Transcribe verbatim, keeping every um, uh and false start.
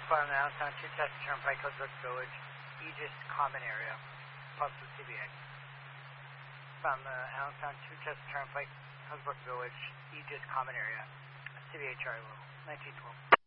From the Allentown two Test Turnpike, Hillsborough Village, Aegis Common Area, possible C B A. From the Allentown two Test Turnpike, Hillsborough Village, Aegis Common Area, C B A Charlie Little, nineteen twelve.